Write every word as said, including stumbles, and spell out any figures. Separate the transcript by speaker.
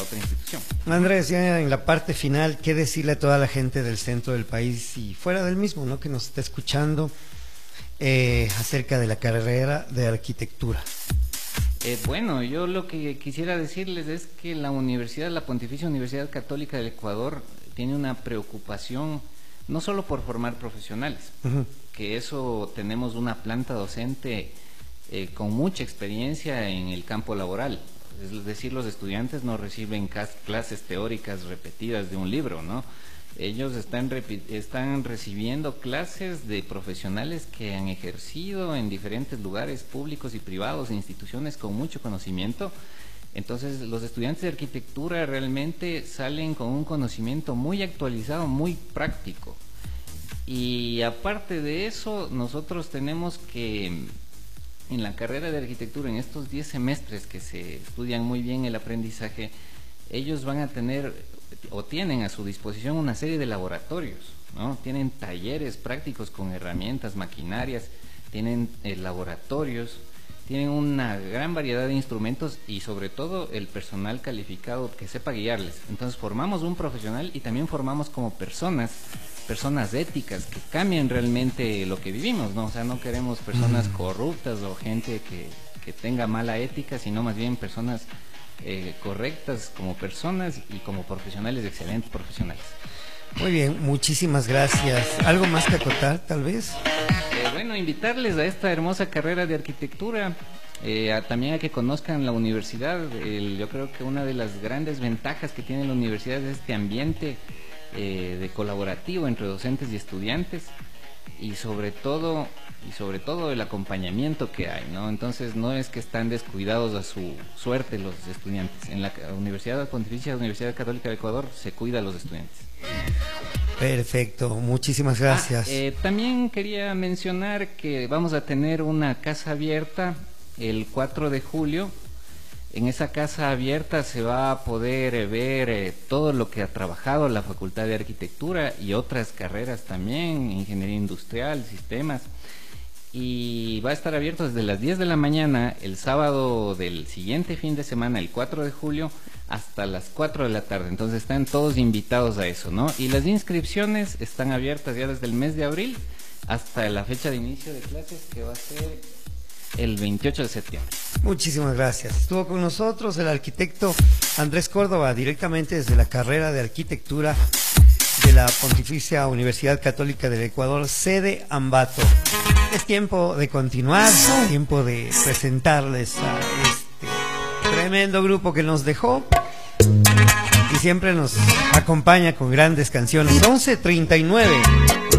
Speaker 1: para otra institución.
Speaker 2: Andrés, ya en la parte final, ¿qué decirle a toda la gente del centro del país y fuera del mismo, ¿no?, que nos está escuchando eh, acerca de la carrera de arquitectura?
Speaker 1: Eh, bueno, yo lo que quisiera decirles es que la universidad, la Pontificia Universidad Católica del Ecuador, tiene una preocupación no solo por formar profesionales, uh-huh. que eso tenemos una planta docente eh, con mucha experiencia en el campo laboral. Es decir, los estudiantes no reciben clases teóricas repetidas de un libro, ¿no? Ellos están, están recibiendo clases de profesionales que han ejercido en diferentes lugares públicos y privados, instituciones con mucho conocimiento. Entonces, los estudiantes de arquitectura realmente salen con un conocimiento muy actualizado, muy práctico. Y aparte de eso, nosotros tenemos que, en la carrera de arquitectura, en estos diez semestres que se estudian muy bien el aprendizaje, ellos van a tener o tienen a su disposición una serie de laboratorios, ¿no? Tienen talleres prácticos con herramientas, maquinarias, tienen eh, laboratorios, tienen una gran variedad de instrumentos y sobre todo el personal calificado que sepa guiarles. Entonces formamos un profesional y también formamos como personas, personas éticas que cambien realmente lo que vivimos, ¿no? O sea, no queremos personas corruptas o gente que, que tenga mala ética, sino más bien personas eh, correctas como personas y como profesionales, excelentes profesionales.
Speaker 2: Muy bien, muchísimas gracias. ¿Algo más que acotar, tal vez?
Speaker 1: Eh, bueno, invitarles a esta hermosa carrera de arquitectura, eh, a, también a que conozcan la universidad. El, yo creo que una de las grandes ventajas que tiene la universidad es este ambiente eh, de colaborativo entre docentes y estudiantes, y sobre todo y sobre todo el acompañamiento que hay, ¿no? Entonces no es que están descuidados a su suerte los estudiantes. En la Universidad Pontificia Universidad Católica del Ecuador se cuida a los estudiantes.
Speaker 2: Perfecto, muchísimas gracias.
Speaker 1: Ah, eh, también quería mencionar que vamos a tener una casa abierta el cuatro de julio. En esa casa abierta se va a poder ver eh, todo lo que ha trabajado la Facultad de Arquitectura y otras carreras también, ingeniería industrial, sistemas. Y va a estar abierto desde las diez de la mañana el sábado del siguiente fin de semana, el cuatro de julio, hasta las cuatro de la tarde. Entonces están todos invitados a eso, ¿no? Y las inscripciones están abiertas ya desde el mes de abril hasta la fecha de inicio de clases, que va a ser el veintiocho de septiembre.
Speaker 2: Muchísimas gracias. Estuvo con nosotros el arquitecto Andrés Córdoba, directamente desde la carrera de arquitectura de la Pontificia Universidad Católica del Ecuador, sede Ambato. Es tiempo de continuar, tiempo de presentarles a este tremendo grupo que nos dejó y siempre nos acompaña con grandes canciones. once treinta y nueve